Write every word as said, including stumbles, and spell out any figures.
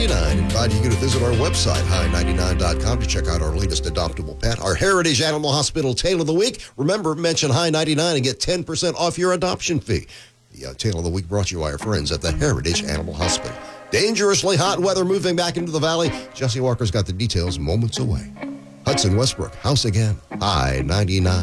ninety-nine, inviting you to visit our website, high ninety-nine dot com, to check out our latest adoptable pet, our Heritage Animal Hospital Tale of the Week. Remember, mention High ninety-nine and get ten percent off your adoption fee. The uh, Tale of the Week brought to you by our friends at the Heritage Animal Hospital. Dangerously hot weather moving back into the valley. Jesse Walker's got the details moments away. Hudson Westbrook, House Again, High ninety-nine.